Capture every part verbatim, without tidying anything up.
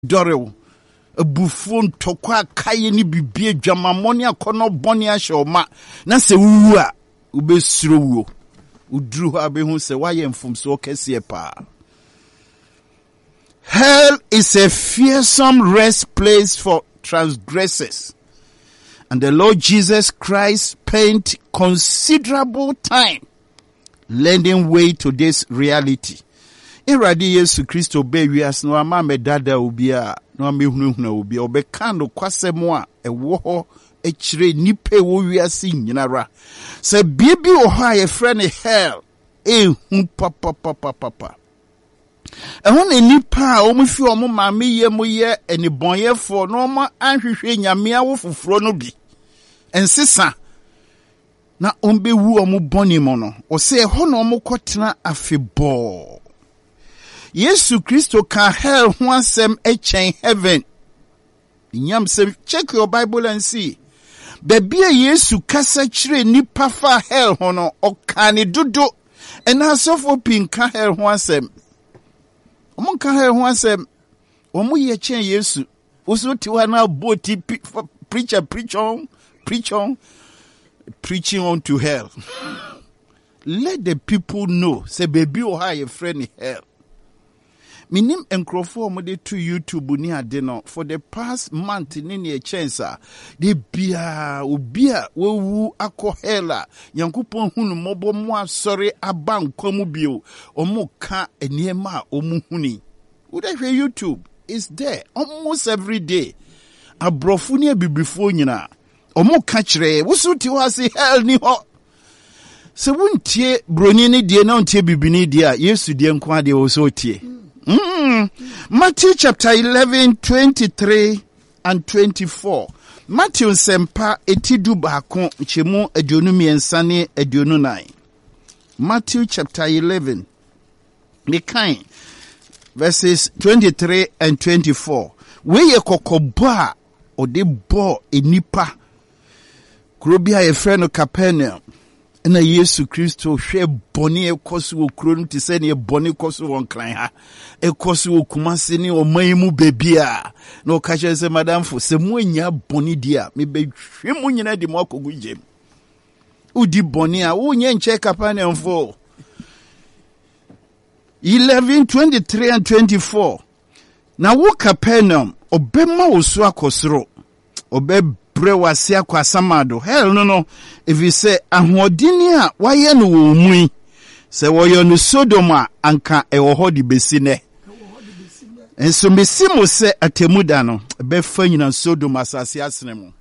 Dorel. A buffon tokwa kaye ni bibie dwamamoni akono boni ashoma na se wuwa ubesuro udru ha be hu se waye mfumso kese pa. Hell is a fearsome rest place for transgressors, and the Lord Jesus Christ spent considerable time lending way to this reality. Iradi Yesu Kristo be wias no ama medada obia no amehunahuna obia obeka no kwasemo a ewo ho ekire nipe wo wiase nyinara se biebi o ha ye frɛ hell ehu papa papa papa ehun nipa a omufi omo maame ye mo ye enibonyefo no ma anhwehwe nyame awo foforo no bi ensesa na ombewu omo boni mo no o se ho no omo kotena afebɔ. Yesu Christo can hell one sem a chain heaven. Nyam say check your Bible and see. Baby Yesu kasa chire nipa fa hell hono o kani dudu. And also for pin can hell one sem. Omo can hell one sem. Omo ye chain Yesu. Oso tiwa na boti preacher preach on preach on preaching on to hell. Let the people know say baby o ha your friend hell. Minim enkrofo mo de to YouTube ni ade no for the past month ni ne chance de bia obia wewu akọ hela yankopon hunu mobo mo asori abankwa mu bio omo ka eniema omu huni wo de hwe YouTube is there almost every day abrofo ni abibifo nyina omo ka kire wo so ti ho ase hell ni ho se wontie broni ni die na ontie bibini die a Yesu die nko ade wo so tie. Mm. Matthew chapter eleven, twenty-three and twenty-four. Matthew sempa etidu baako chemu aduonu miensa ne aduonu nine. Matthew chapter eleven. Mekan verses twenty-three and twenty-four. Weye kokobo a ode bo enipa. Krobia ye frɛ no Capernaum. Na Yesu Kristo hwe boni ekoso wo kuro no tise ne boni ekoso won kran ha ekoso wo kumase ne o manmu bebia na o ka hye se madam fo se mu anya boni dia me be hwe mu nyina di mo akogu jem udi boni a wo nye nche Capernaum fo. eleven, twenty-three and twenty-four. Na wo Capernaum obema wo so akosoro obe brewase akwasamado hell no no if you say ahodini a waye no wo mu se woyo no Sodoma anka ewo ho di besine enso mesimo se atemuda no be fa nyina Sodoma asase asene mu.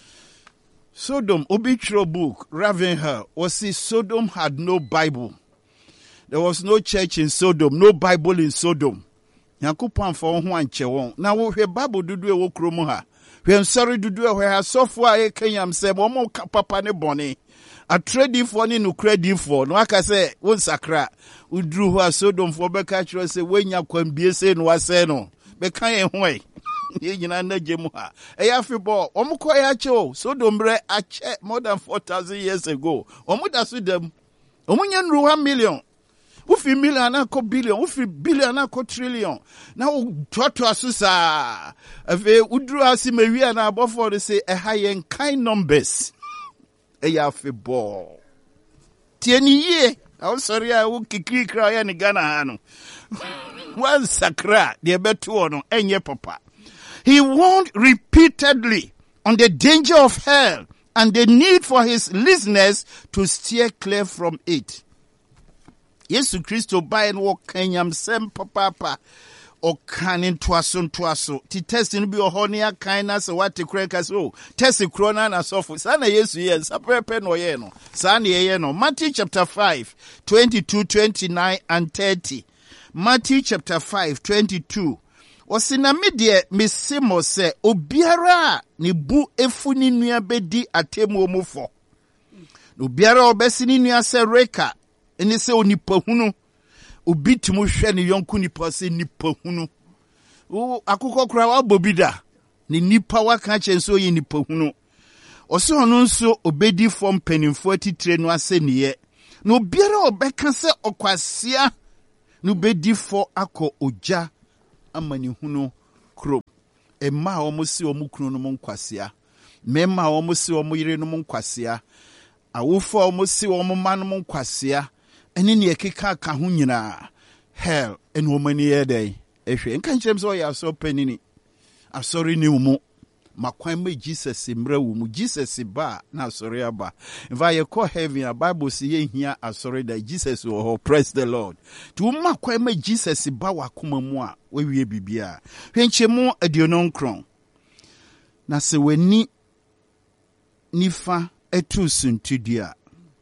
Sodom obitro book Ravenhill was see Sodom had no Bible. There was no church in Sodom, no Bible in Sodom. Yakupon for ho anche won na wo hwe Bible dudu e wo kromu ha. When sorry to do where software Kenyam say, Momo papa ne bonny. A trading for ni no credit for. No, I can say, one sacra. We drew her Sodom for Becatcher say, when you can be saying was say no. Bekan way. You know, Jemuha. A yafibo, Omukoyacho, Sodom bre a check more than four thousand years ago. Omuda Sudem. Omunyan one million. Ufi million ako billion, ufi billion ako trillion. Now toto asusa. Ave udru asime wi na abofo de say a high kind numbers. E ya fe ball. Tieni ye. I'm sorry I will kiki cry and Ghana hanu. One sakra de betu ono enye papa. He warned repeatedly on the danger of hell and the need for his listeners to steer clear from it. Yesu Kristo bae no kanyam sem papa o kanin twaso twaso ti test no bi o ho ne akan na se wate krenka so test krona na sofo sana Yesu ye sapepe no ye no sana ye no. Matthew chapter five, twenty-two, twenty-nine and thirty. Matthew chapter five, twenty-two. Osina me de mesimo se obiara ne bu efuni nua bedi atemu omufo. Obiara obesi ni nua se reka ene se onipa hunu obitimu hwe ne yonku nipa se nipa hunu o akukọ kura wa bobida ne nipa waka chenso ye nipa hunu ose ono nso obedi form penimfo atitire no aseniye na obiara obeka se okwasia no bedi fo akọ oja amani hunu krom emma omo si omo kunu no nkwasea memma omo si omo yire no nkwasea awofo omo si omo ma no nkwasea ene ne ekeka ka ho nyina hell en womani yedai ehwe nka nkyerem so ya so panini asori ni umu makwan me Jesus mra umu Jesus ba na asori aba if I call heaven a Bible say ye hia asori da Jesus wo praise the Lord to makwan me Jesus ba wakoma mu a wewie bibia hwenchemu aduono nkron na se wani nifa etu suntudia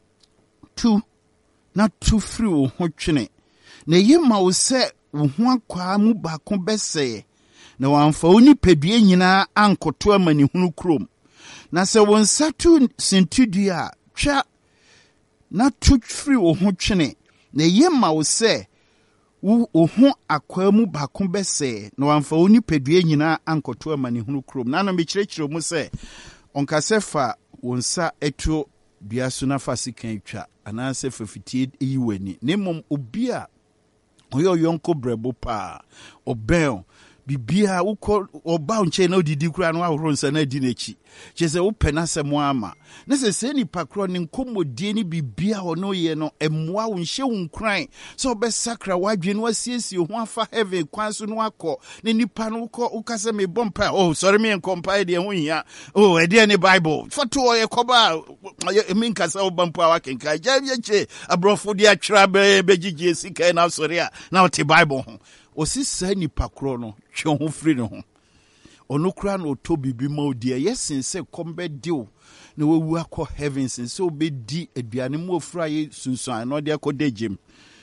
tu na tu free wo ho twene na yema wo se wo ho akwa mu ba ko bese na wamfa oni pedue nyina ankoto amani hunu krom na se won satu sintudua twa na tu free wo ho twene na yema wo se wo ho akwa mu ba ko bese na wamfa oni pedue nyina ankoto amani hunu krom na no me kirekire mu se onkasefa wonsa eto biaso na fasikan twa anase fafitie eyiwani nemom obi a oyo yonko brebo pa obel bibia uko oba nche na odidi kura no ahoro nsa na di nechi chese wo penase mo ama na se se ni pakro ni nkomodie ni bibia hono ye no emmoa wo nhye wo nkran so be sakra wadwe no asiesie ho afa heaven kwan so no akọ ne nipa no ko ukase me bompa oh sorry me compile de ho hia oh e de ni bible foto ye koba me nkasa wo bompa wa kenka jabye che abrofo de atwra be begigye sika na sorry a na wote bible ho osisa ni pakro no twe ho free no ho onukura no to bibi ma odi yesin se kombe deal na wewu akọ heavens so obedi aduane mu ofura ye sunsun no de akodejem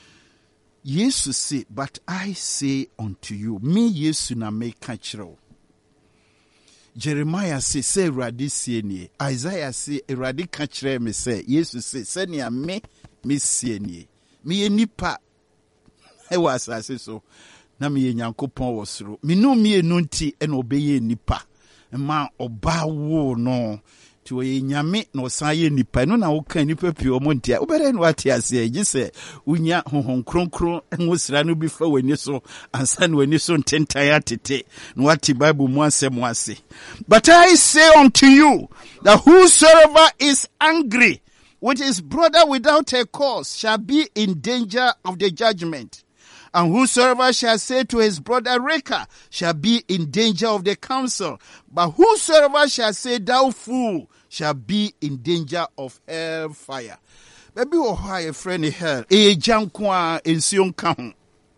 Jesus say but I say unto you me Yesu na me ka kire Jeremiah say say Awurade sie nie Isaiah say Awurade ka kire me say Jesus say senia me me sie nie me nipa e was asase so na me Nyankopon wo soro me no me enu nti e na obeye nipa ma oba wo no ti wo nyame na osan ye nipa no na wo kan nipa pie o monti a obere no ate ase agi se unya honhon kronkron enwosira no bi fa wani so ansa na wani so ntentan atete no wati Bible mu asem ase but I say unto you that whosoever is angry with his brother without a cause shall be in danger of the judgment. And whosoever shall say to his brother, Reka, shall be in danger of the council. But whosoever shall say, thou fool, shall be in danger of hell fire. Baby, oh, hi, a friend, hell. E jankwa, ensio nkahun.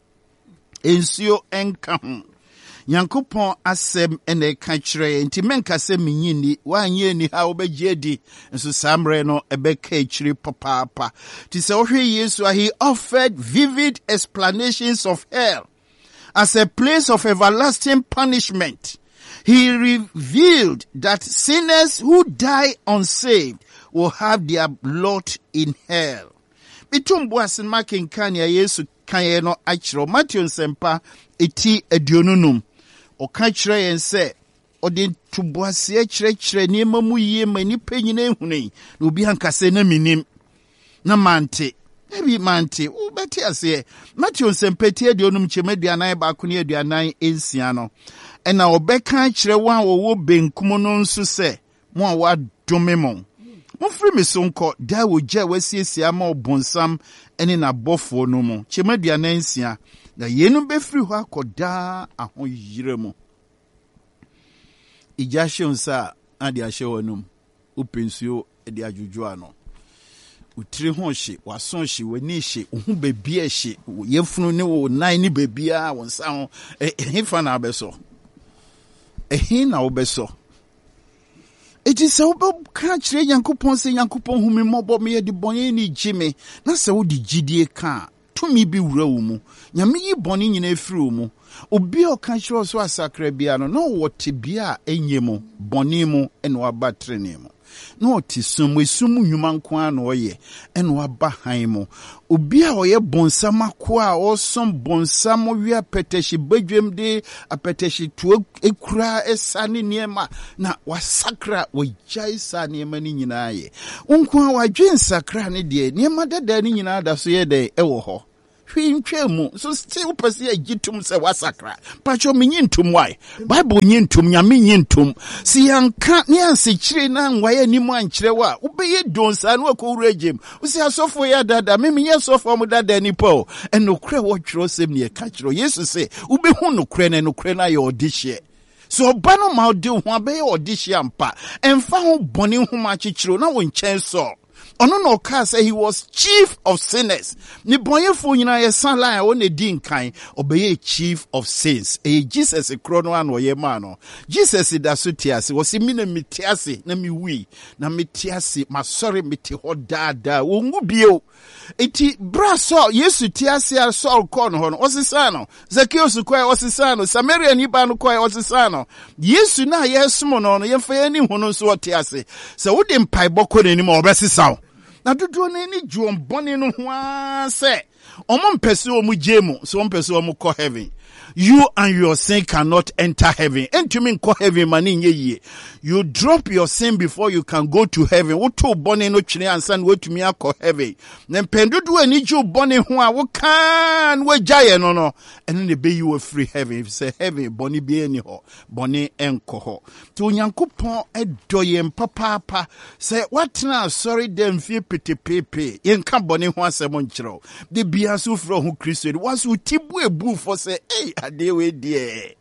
Ensio enkahun. Nyankopon asem ene ka kire nti menka se minyini wanye ni ha obejedi nso samre no ebeka kire papa ti se ohwe Yesu he offered vivid explanations of hell as a place of everlasting punishment. He revealed that sinners who die unsaved will have their lot in hell. Bitumbu asin makin kanya Yesu kanye no akiro Matthew nsempa eti aduonunum oka kire yen se odi tuboase kire kire ni mamu yie mani panyina ehunei na obi hankase na minim na mante ebi mante o beti ase Matthew nsempeti aduonum chemaduanan ba ko ne aduanan ensia no ena obeka kire wan wo benkum no nso se mo a wadome mo Mufri misonko da woja wasiesie ama obonsam ene na bofo no mu chemaduanan ensia na yenu befiri ho akoda ahoyire mu ijashe unsa ade ahye wonum upensuo ede ajuju ano utiri ho hye wason hye wani hye uhu bebia hye yefunu ne wo nan ni bebia wonsa ho ehifa na abeso ehin na obeso It is so catch Yankupon say Yankupon whom mobo me de bonny Jimmy, na so di gidie ka. To me be room. Yami bonny in a frumu. Obi o catch us was sacrebiano, no what tibia enyemo, bonimo, and wabatrenemo. No tisum we sumu human quan oye, and wabahaimo. Ubia oye bonsama qua or some bonsamo via peteshi bedroom de a peteshi to a cra a sunny nearma. Na was sacra we jai sunny mani in aye. Unqua wa jin sacrani dear, near mother daddy in other so ye de ewoho. hwintwemu so still person e gitum se wasakra pacho menyintum why bible nyintum nyame nyintum si yanka ne ansekire na nwaye nimu ankyere wa ubeye donsa no akoregem usi asofo ya dada me menye sofo mu dada nipo enokre wo twero sem ne ka kyero yesu se ubehu nokre na nokre na ye odihye so bano ma odi ho abeye odihye ampa emfa ho bone ho ma kyekiro na wo nkyɛn so ono no ka say he was chief of sinners ni bonyefo nyina ye san line wo ne di nkan obeye chief of sins e Jesus kro no an oye ma no Jesus da so tiase wo se mi na mitiase na mi wi na mitiase ma sorry miti ho dada wo ngu bio eti braso Yesu tiase a Saul kon ho no osisa no Zacchaeus kwai osisa no Samaria ni ba no kwai osisa no Yesu na yesumo no no ye fa ani hu no so tiase se wo de mpai bokɔ n'anim obesisa na dodo na ni juom bone no ho ase omo mpese omu jemu so mpese omu ko heaven. You and your sin cannot enter heaven. Entumi nko heaven mani nye ye. You drop your sin before you can go to heaven. Woto bone no twene ansan wetumi akɔ heaven. Na mpendudu ani ju bone ho a wo kan we jaye no no. Eno ne be you free heaven. If say heaven bone bi ani ho. Bone enko ho. To Onyankopɔn edoye mpapapa. Say what na sorry dem fie petepepe. Yenka bone ho asɛm nkyerɛw. De bia so fro ho Kristo. Was utibu ebu for say hey adewe die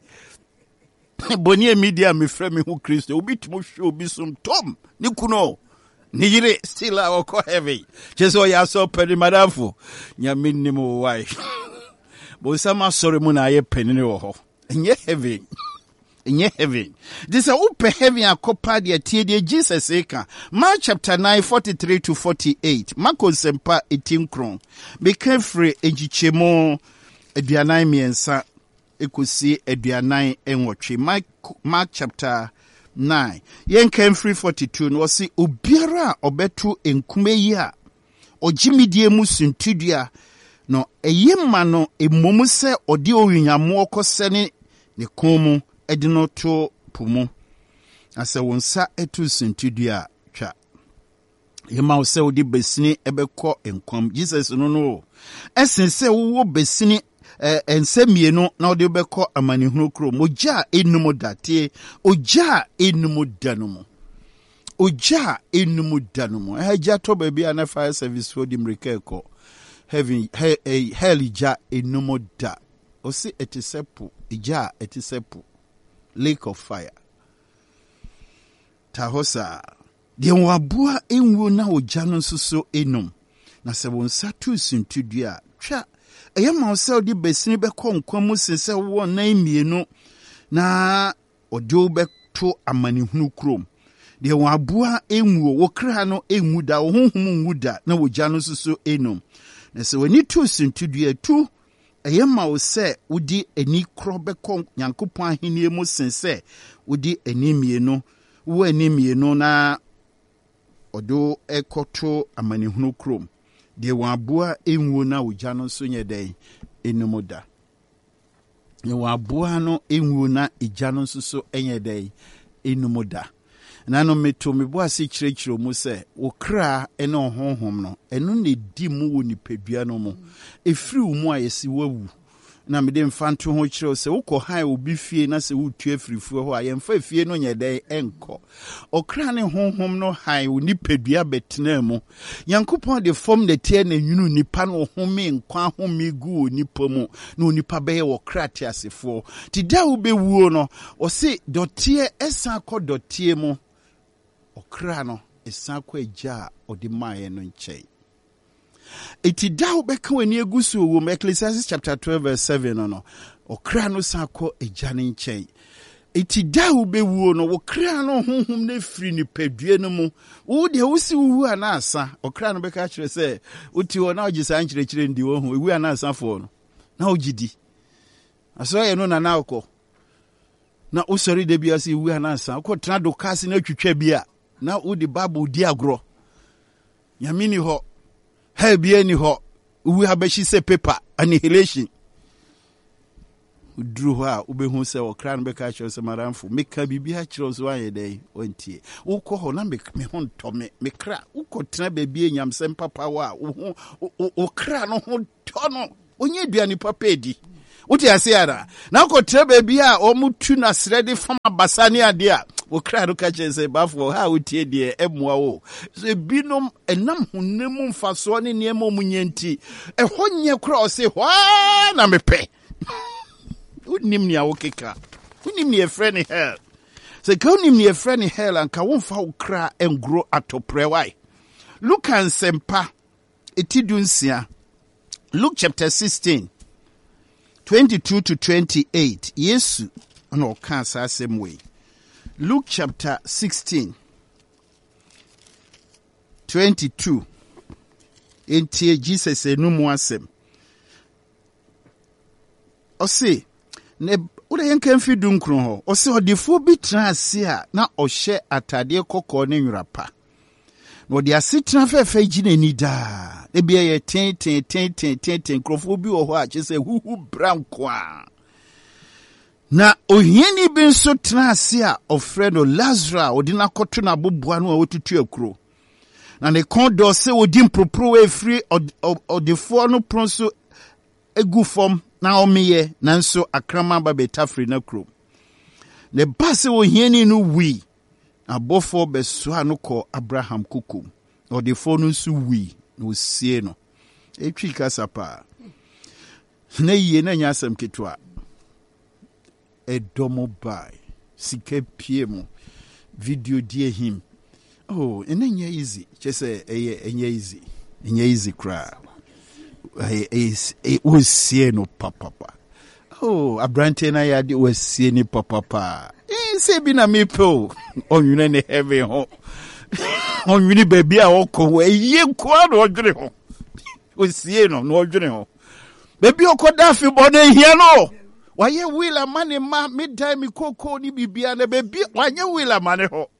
boni media me frɛ me ho Kristo obi tumo hwe obi som tom ni kuno ni yire still a ko heavy jeso ya so pedi madafo nyame nim wo wai bo sama sorry mu na ye penini wo ho enye heavy enye heavy this a upe heavy akopa de tie de Jesus eka Mark chapter nine forty-three to forty-eight Marko sempa eighteen kron be free ejichemo aduanan miensa ekosi aduanan enwotwe Mark, Mark chapter nine yen can free forty-two no si obiara obeto enkume yi a ogimidie mu suntudua no eyema no emomu se ode owunyamo okose ne ne komu edino to pumu ase wonsa etu suntudua twa yema wo se odi besini ebekɔ enkwam Jesus no no esense wo besini eh ensemienu na ode beko amanihunu kro moja enum date oja enum danumu oja enum danumu eja to baby ana fire service for dimreka eko heaven he hell ja enum da osi etisepu ija etisepu lake of fire tahosa de wabua enwo na oja no nsoso enum na se wonsa tu suntudua twa eyama osel di besini be konkwa mu sese wo nan mienu na odo be to amanihunu krom de won aboa enwuo wo kra no enwu da wo honhom enwu da na wogya no suso enum na se wani tu sintudua tu eyama ose wodi ani kro be kon Nyankopɔn ahenie mu sense wodi ani mienu wo ani mienu na odo ekoto amanihunu krom de wabua enwo na ogya no so nye den enumoda ne wabua no enwo na egya no so so enye den enumoda na no meto mebo ase kyerɛkyerɛ mu sɛ wo kra ene honhom no eno ne di mu wo nipadua no mu efiri wo mu ayesi wawu na mede mfanto ho kyerɛw sɛ wokɔ han obi fie na sɛ wotu afirifuo ho ayemfa fie no nyɛ dɛn enko okra ne honhom no han wo nipadua betena mu Nyankopɔn de fom de tie na nwunu nipa no home nkwa home gu nipa mu na nipa bɛyɛ wo kra te asefo ti da wo bewuo no o se dotie esa kɔ dotie mu okra no esa kɔ agya ode maaye no nkyɛn iti daw beka wani egusu wo Ecclesiastes chapter twelve verse seven no no okra no sako ejane nkyɛn iti daw bewuo no wo kra no honhom na firi ni padue no mu wo de wo si wu anasa okra no beka kyerɛ sɛ uti wo na ogisa nkyerɛkyerɛ ndi wo ho wu anasa fo no na ogidi aso ye no na na akɔ na usori de bia si wu anasa akɔ tena do kasi na twitwa bia na wo de bible di agro nyamini ho Hey, bieni ho, we have a she say paper, annihilation. Drew her, ube who say, or crown becatch or some aramful, make a baby hatchers one a day, won't ye? O call na make me hon Tommy, me cra, who could trap a being yam sem papa, o crown on tono, onye aduane papa edi wote ase ara na ko tre baby a omutu na srede fam abasane ade a wo kra no ka che say bafo ha wotie de emmoa wo so binom enam honnem mfaso ne ne ma munyanti e honye kra o se hwa na mepe unim ni awo keka unim ni e friend hell so ka unim ni e friend hell anka wo mfa wo kra engro atopre why look and sempa etidunsia Luke chapter sixteen twenty-two to twenty-eight. Yesu no can say same way. Luke chapter sixteen twenty-two. Enti Jesus enum asem. O say ne ura yenkan fi dunkron ho. O say odifo bi transe a na ohye atade kokko ne nwrapa. No dia sitran fefe gine ni da. E bia ye ten ten ten ten ten ten krofo bi wo ho a che se huhu branko a. Na ohiani bi nso transe a ofre no Lazarus odina koto na bobua no a wotutu akuro. Na ne kondo se odi mpropro we free odefo no pronso egu fom na omeye nanso akrama ba betafri na kuro. Ne base ohiani no wi abofo besoa no ko Abraham kukum odefo no nso wi no sie no etwi kasapa na yie na nyasam ketwa edomo bai sike pie mu video die him oh enye easy chese eye enye easy enye easy kra is it was sie no papa oh abrante na ya de was sie ni papa eh se bi na me po onwune ne heaven ho onwune baby a okọ eye kwa no odwere ho osie no no odwere ho baby okoda fi bode hia no waye wila mane ma midtime koko ni bibia na baby waye wila mane ho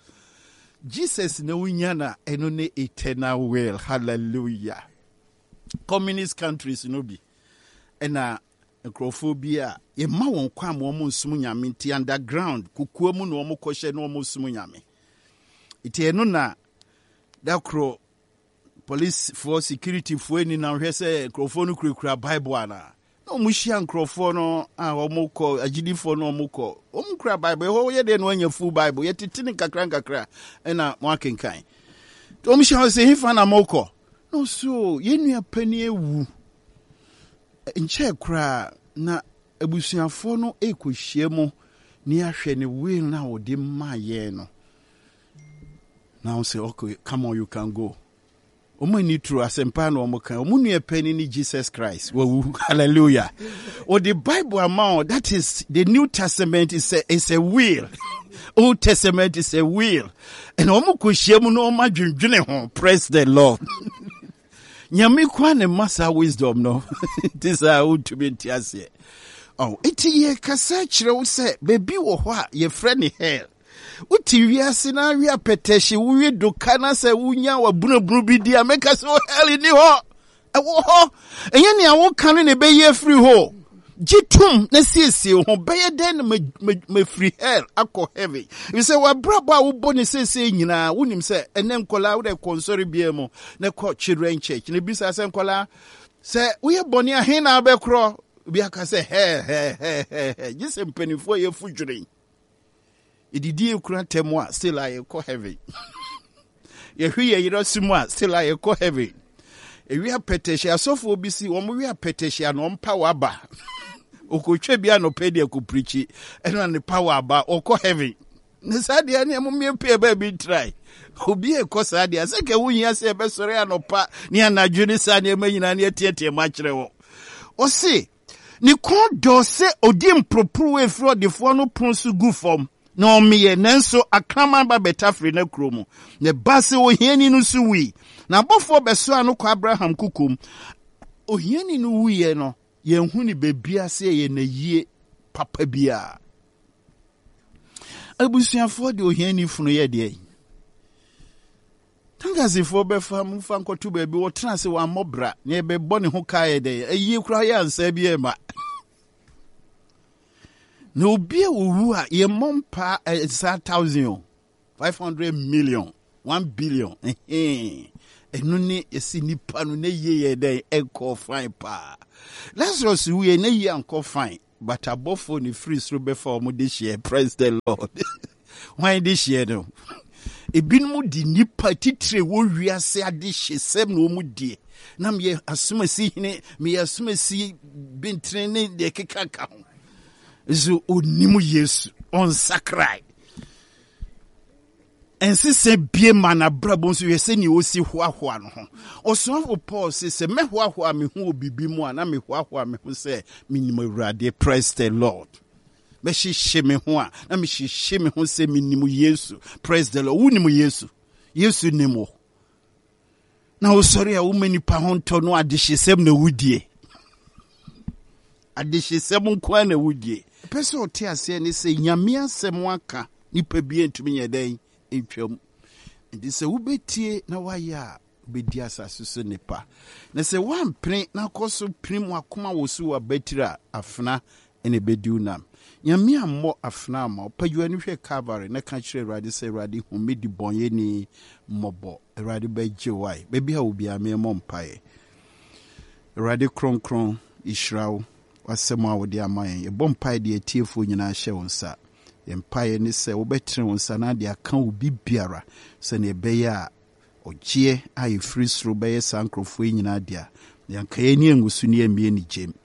Jesus na wunya na eno ne eternal will hallelujah communist countries no bi ena necrophobia ye ma won kwa mo mo nsum nyame nti underground kukuo mu no mo kohye no mo nsum nyame iti eno na dakro police for security for ni na hwe se necrophone no kurakura bible ana no mo hia necrophone no a mo ko agidi for no mo ko o mo kura bible ho ye de no anya full bible ye titini kakra kakra ena mo akenkan to mo hia se hifa na mo ko no so ye nua pani ewu nche kura na ebusuafo no ekohie mu ni ahwe ne will na odi maye no now say okay come on you can go omo ni true asempa na omo kan omo nua pani ni Jesus Christ wo hallelujah or the Bible amount that is the New Testament is a is a will Old Testament is a will and omo kohie mu no omo adwendwene ho praise the Lord nyame kwa ne masa wisdom no this are who to be tiase oh iti ye kasa kire wo se baby wo ho a ye friend hell uti wiase na wi apeteshi wi doka na se wunya wa bunabunu bi dia make so hell ni ho e wo ho enye ne awo kan ne be ye free ho jitum na siesie ho be ye den me free hell akọ heaven you say wa brabo a wo boni siesie nyina wonim se ene nkola wo de konsori bia mu na ko children church ne bisa se nkola se wo ye boni a he na be kro bia ka se he he he he jise mpanifo ye fudwuren ididi ekura temwa still I ko heaven ye hwe ye yiro simwa still I ko heaven e wi apeteshi asofo bi si wo mo wi apeteshi no mpa waba okotwe bia no pedi ko preachi eno ne power aba oko heaven ne sadia ne mo me pe ba bi try obi e ko sadia se ke wunya se be sore anopa ni anadwo ni sadia manyina ne tietie ma kire wo o se ni kon do se odi mpropro we fro defo no pronsu gu form no meye nanso akrama ba betafre na kromo ne base ohiani no su wi na bofo beso anu kwa Abraham kukum ohiani no wiye no ye hu ni bebia se ye na yie papa bia abusuafo de ohiani funu ye de tangazifo be fam fa nkotu ba bi wo tena se wa mobra ne be bone ho kae de ayi kura ya ansa bi e ma no be owu a ye mompa a thousand five hundred million one billion eh eno ne esi nipa no ne ye dey enko fine pa. Lazarus we ne ye anko fine, but abofo ni free sro before mo de share. Praise the Lord. Why this year no? Ebinmu di nipa titre wo wiase ade hyesem no mu die. Na me asumasi ne me asumasi bintre ne de kekaka ho. So onimu Yesu on sakrai. Ensi se bie mana brabo so yese ni osi hoahoa no ho. Osofo Paul say se me hoahoa me hu obibi mu ana me hoahoa me hu se minim Awurade. Praise the Lord. Me hihye me ho a na me hihye me ho se minim Yesu. Praise the Lord. Wunimu Yesu. Yesu nimo. Na osori a wo manipa ho nto no adehyesem na wudie. Adehyesem nko na wudie. Pese ote ase ne se nyame asem aka nipa bi entumi yeden entwam. Ndi se wubetie na waya bedi asase so nipa. Na se wampre na koso prim akoma wosu wa betira afna ene bediu nam. Nyame ammo afna ma pajuani hwe Calvary na ka kire Awurade se Awurade humedi bonye ni mobo Awurade beje wai bebi ha obi ame mo mpae Awurade kronkron Israel wasema a wode amayen ye bompae de atiefo nyina hye wonsa ye mpae ni se wobetre wonsa na de aka obi biara se ne beye a ogie ayi free sro beye sankrofo nyina dia yanka ye ni engusu ni emie ni jem